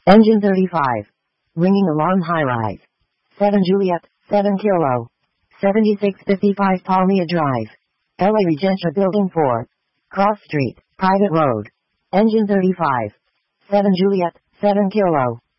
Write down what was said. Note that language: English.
Engine 35. Ringing alarm high rise. 7 Juliet, 7 Kilo. 7655 Palmia Drive. LA Regentia Building 4. Cross Street, private road. Engine 35. 7 Juliet, 7 Kilo.